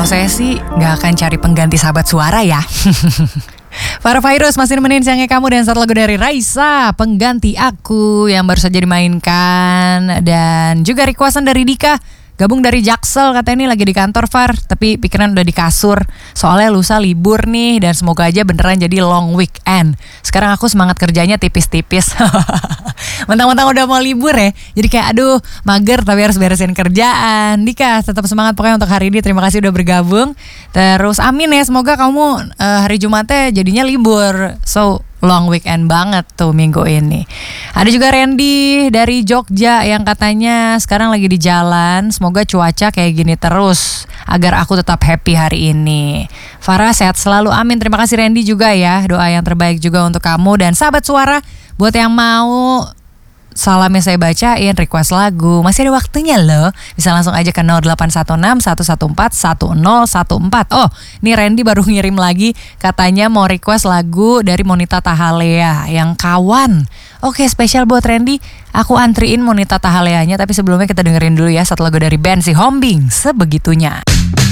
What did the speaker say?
Kalau saya sih gak akan cari pengganti sahabat suara ya. Para Virus masih nemenin siangnya kamu dan satu lagu dari Raisa, Pengganti Aku, yang baru saja dimainkan. Dan juga requestan dari Dika, gabung dari Jaksel, katanya ini lagi di kantor Far, tapi pikiran udah di kasur. Soalnya lusa libur nih, dan semoga aja beneran jadi long weekend. Sekarang aku semangat kerjanya tipis-tipis. Mentang-mentang udah mau libur ya, jadi kayak aduh mager tapi harus beresin kerjaan. Dika tetap semangat pokoknya untuk hari ini. Terima kasih udah bergabung. Terus amin ya, semoga kamu hari Jumatnya jadinya libur. So long weekend banget tuh minggu ini. Ada juga Randy dari Jogja yang katanya sekarang lagi di jalan. Semoga cuaca kayak gini terus agar aku tetap happy hari ini. Farah sehat selalu, amin. Terima kasih Randy juga ya. Doa yang terbaik juga untuk kamu dan sahabat suara. Buat yang mau salamnya saya bacain, request lagu, masih ada waktunya loh. Bisa langsung aja ke 0816 114 1014. Oh, ini Randy baru ngirim lagi, katanya mau request lagu dari Monita Tahalea yang Kawan. Oke, spesial buat Randy. Aku antriin Monita Tahaleanya, tapi sebelumnya kita dengerin dulu ya satu lagu dari band si Hombing, Sebegitunya.